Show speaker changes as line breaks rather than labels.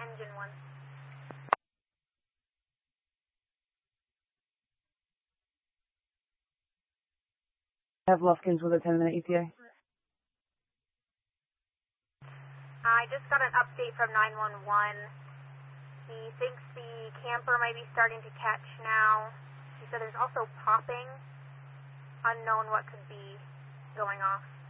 engine 1.
I have Lufkins with a 10-minute ETA.
I just got an update from 911. He thinks the camper might be starting to catch now. He said there's also popping. Unknown what could be going off.